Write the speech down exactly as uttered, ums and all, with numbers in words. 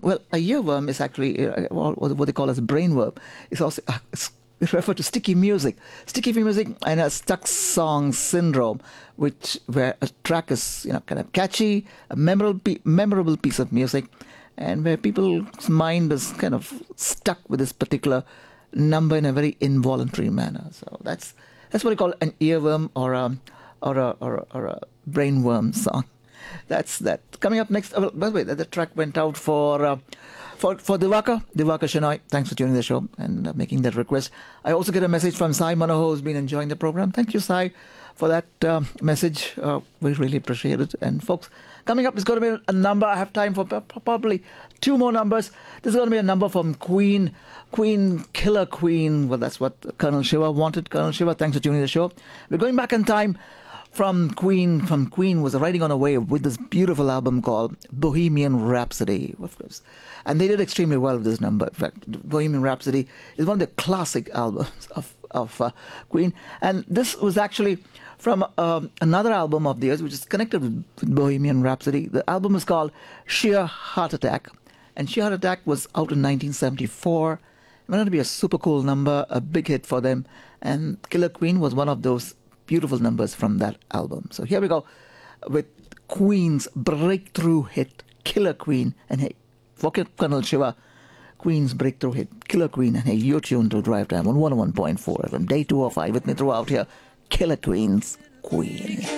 well, a earworm is actually uh, what they call as brainworm. It's also uh, it's referred to sticky music, sticky music, and a stuck song syndrome, which where a track is you know kind of catchy, a memorable memorable piece of music, and where people's mind is kind of stuck with this particular number in a very involuntary manner. So that's that's what we call an earworm or a or a or a, or a brainworm song. That's that. Coming up next. Oh, by the way, the, the track went out for uh, for for Divaka Divaka Shenoy. Thanks for tuning the show and uh, making that request. I also get a message from Sai Manohar, who's been enjoying the program. Thank you, Sai, for that um, message. Uh, we really appreciate it. And folks, coming up is going to be a number. I have time for probably two more numbers. This is going to be a number from Queen, Queen, Killer Queen. Well, that's what Colonel Shiva wanted. Colonel Shiva, thanks for tuning the show. We're going back in time. From Queen, from Queen was riding on a wave with this beautiful album called Bohemian Rhapsody, of course. And they did extremely well with this number. In fact, Bohemian Rhapsody is one of the classic albums of, of uh, Queen. And this was actually from um, another album of theirs, which is connected with, with Bohemian Rhapsody. The album is called Sheer Heart Attack. And Sheer Heart Attack was out in nineteen seventy-four. It went on to be a super cool number, a big hit for them. And Killer Queen was one of those beautiful numbers from that album. So here we go with Queen's breakthrough hit, Killer Queen. And hey, for Colonel Shiva, Queen's breakthrough hit, Killer Queen. And hey, you're tuned to Drive Time on one oh one point four F M. Day two oh five with me throughout here, Killer Queen's Queen.